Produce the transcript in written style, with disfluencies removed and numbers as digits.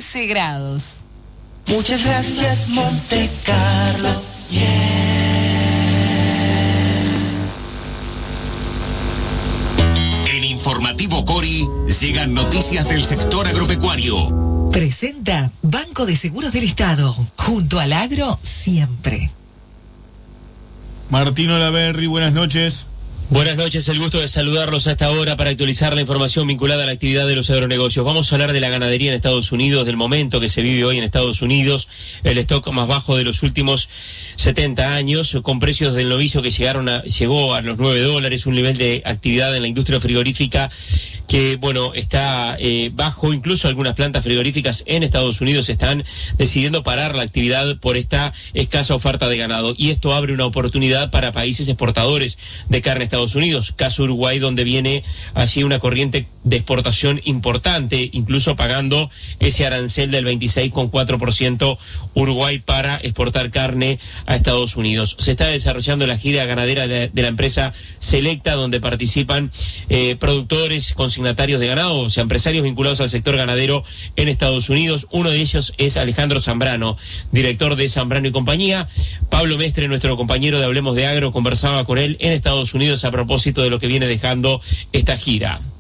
13 grados. Muchas gracias, Monte Carlo. En Informativo Cori llegan noticias del sector agropecuario. Presenta Banco de Seguros del Estado. Junto al agro, siempre. Martín Olaverri, buenas noches. Buenas noches, el gusto de saludarlos a esta hora para actualizar la información vinculada a la actividad de los agronegocios. Vamos a hablar de la ganadería en Estados Unidos, del momento que se vive hoy en Estados Unidos, el stock más bajo de los últimos 70 años, con precios del novicio que llegó a los $9, un nivel de actividad en la industria frigorífica que, bueno, está bajo. Incluso algunas plantas frigoríficas en Estados Unidos están decidiendo parar la actividad por esta escasa oferta de ganado. Y esto abre una oportunidad para países exportadores de carne a Estados Unidos, caso Uruguay, donde viene allí una corriente de exportación importante, incluso pagando ese arancel del 26,4% Uruguay para exportar carne a Estados Unidos. Se está desarrollando la gira ganadera de la empresa Selecta, donde participan productores, consignatarios de ganado, o sea, empresarios vinculados al sector ganadero en Estados Unidos. Uno de ellos es Alejandro Zambrano, director de Zambrano y Compañía. Pablo Mestre, nuestro compañero de Hablemos de Agro, conversaba con él en Estados Unidos a propósito de lo que viene dejando esta gira.